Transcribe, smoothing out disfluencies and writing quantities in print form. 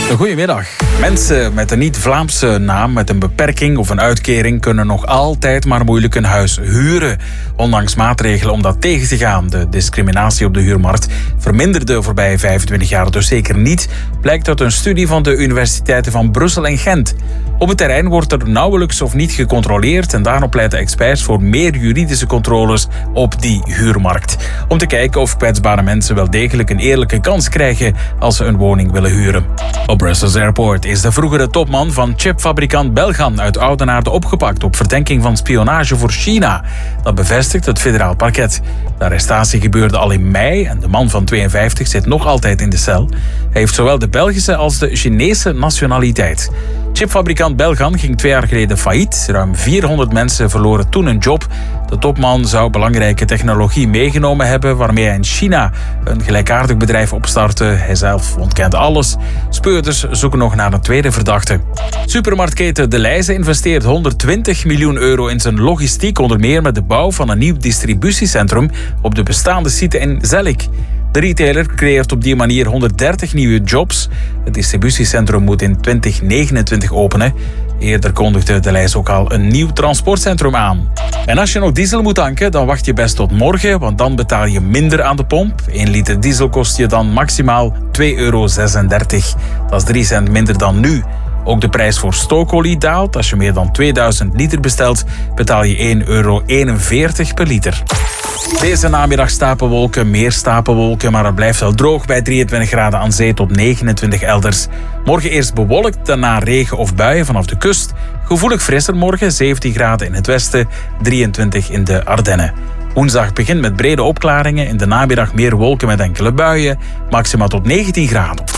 Goedemiddag. Mensen met een niet-Vlaamse naam, met een beperking of een uitkering, kunnen nog altijd maar moeilijk een huis huren. Ondanks maatregelen om dat tegen te gaan. De discriminatie op de huurmarkt verminderde de voorbije 25 jaar dus zeker niet, blijkt uit een studie van de universiteiten van Brussel en Gent. Op het terrein wordt er nauwelijks of niet gecontroleerd en daarom pleiten experts voor meer juridische controles op die huurmarkt. Om te kijken of kwetsbare mensen wel degelijk een eerlijke kans krijgen als ze een woning willen huren. Op Brussels Airport is de vroegere topman van chipfabrikant Belgan uit Oudenaarde opgepakt op verdenking van spionage voor China. Dat bevestigt het federaal parket. De arrestatie gebeurde al in mei en de man van 52 zit nog altijd in de cel. Hij heeft zowel de Belgische als de Chinese nationaliteit. Chipfabrikant Belgan ging 2 jaar geleden failliet. Ruim 400 mensen verloren toen een job. De topman zou belangrijke technologie meegenomen hebben waarmee hij in China een gelijkaardig bedrijf opstartte. Hij zelf ontkent alles. Speurders zoeken nog naar een tweede verdachte. Supermarktketen De Leize investeert 120 miljoen euro in zijn logistiek, onder meer met de bouw van een nieuw distributiecentrum op de bestaande site in Zellik. De retailer creëert op die manier 130 nieuwe jobs. Het distributiecentrum moet in 2029 openen. Eerder kondigde De Leize ook al een nieuw transportcentrum aan. En als je nog diesel moet tanken, dan wacht je best tot morgen, want dan betaal je minder aan de pomp. 1 liter diesel kost je dan maximaal €2,36. Dat is 3 cent minder dan nu. Ook de prijs voor stookolie daalt. Als je meer dan 2000 liter bestelt, betaal je €1,41 per liter. Deze namiddag stapelwolken, meer stapelwolken, maar het blijft wel droog bij 23 graden aan zee tot 29 elders. Morgen eerst bewolkt, daarna regen of buien vanaf de kust. Gevoelig frisser morgen, 17 graden in het westen, 23 in de Ardennen. Woensdag begint met brede opklaringen, in de namiddag meer wolken met enkele buien, maximaal tot 19 graden.